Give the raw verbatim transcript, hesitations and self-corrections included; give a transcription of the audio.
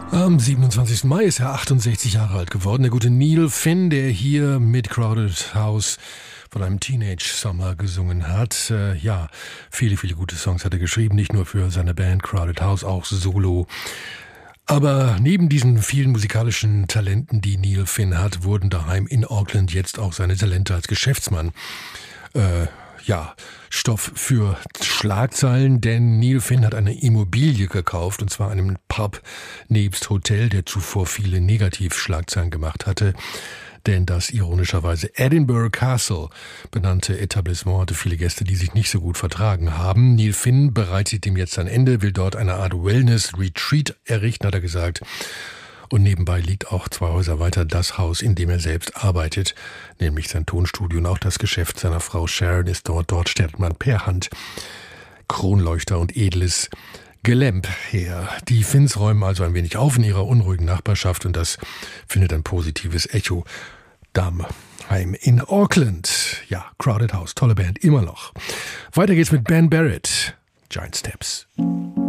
Am siebenundzwanzigsten Mai ist er achtundsechzig Jahre alt geworden. Der gute Neil Finn, der hier mit Crowded House von einem Teenage Summer gesungen hat. Äh, ja, viele, viele gute Songs hat er geschrieben, nicht nur für seine Band Crowded House, auch solo. Aber neben diesen vielen musikalischen Talenten, die Neil Finn hat, wurden daheim in Auckland jetzt auch seine Talente als Geschäftsmann äh, ja, Stoff für Schlagzeilen, denn Neil Finn hat eine Immobilie gekauft, und zwar einen Pub nebst Hotel, der zuvor viele Negativschlagzeilen gemacht hatte. Denn das ironischerweise Edinburgh Castle benannte Etablissement hatte viele Gäste, die sich nicht so gut vertragen haben. Neil Finn bereitet dem jetzt ein Ende, will dort eine Art Wellness-Retreat errichten, hat er gesagt. Und nebenbei liegt auch zwei Häuser weiter das Haus, in dem er selbst arbeitet, nämlich sein Tonstudio, und auch das Geschäft seiner Frau Sharon ist dort. Dort stellt man per Hand Kronleuchter und edles Gelämp her. Die Finns räumen also ein wenig auf in ihrer unruhigen Nachbarschaft, und das findet ein positives Echo daheim in Auckland. Ja, Crowded House, tolle Band, immer noch. Weiter geht's mit Ben Barrett, Giant Steps.